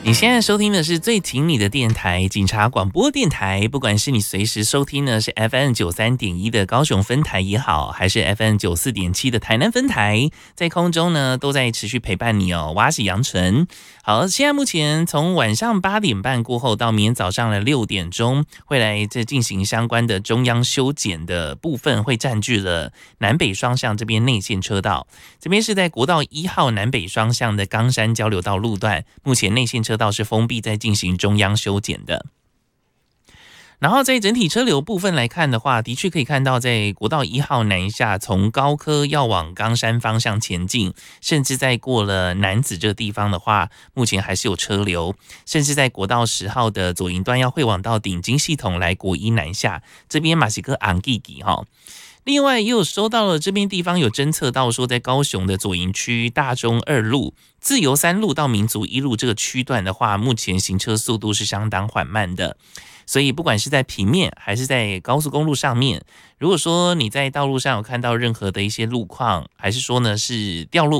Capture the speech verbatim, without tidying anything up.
你现在收听的是最挺你的电台——警察广播电台。不管是你随时收听的是 F M 九三点一的高雄分台也好，还是 F M 九四点七的台南分台，在空中呢都在持续陪伴你哦。我是杨纯。好，现在目前从晚上八点半过后到明天早上的六点钟，会来这进行相关的中央修检的部分，会占据了南北双向这边内线车道。这边是在国道一号南北双向的冈山交流道路段，目前内线车道是封闭，在进行中央修检的。然后在整体车流部分来看的话，的确可以看到在国道一号南下，从高科要往冈山方向前进，甚至在过了楠梓这个地方的话，目前还是有车流，甚至在国道十号的左营端要会往到顶金系统来国一南下，这边马西克昂吉吉哈。另外也有收到了这边地方有侦测到说，在高雄的左营区大中二路、自由三路到民族一路这个区段的话，目前行车速度是相当缓慢的。所以不管是在平面还是在高速公路上面，如果说你在道路上有看到任何的一些路况，还是说呢是掉落